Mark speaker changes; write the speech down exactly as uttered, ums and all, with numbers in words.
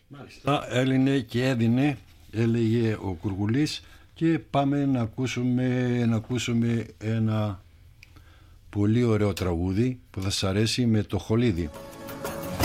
Speaker 1: Μάλιστα, έλυνε και έδινε, έλεγε ο Κουργουλής, και πάμε να ακούσουμε, να ακούσουμε ένα πολύ ωραίο τραγούδι που θα σας αρέσει, με το Χολίδι.